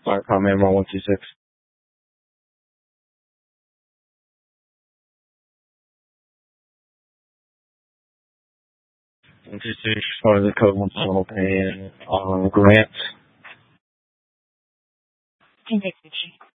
Alright, comment 126. 126, part of the code 1 and Grant. Conviction.